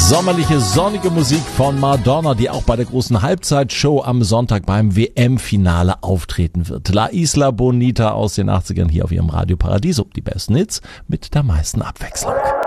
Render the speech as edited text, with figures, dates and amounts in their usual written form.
Sommerliche, sonnige Musik von Madonna, die auch bei der großen Halbzeitshow am Sonntag beim WM-Finale auftreten wird. La Isla Bonita aus den 80ern hier auf ihrem Radio Paradiso. Die besten Hits mit der meisten Abwechslung.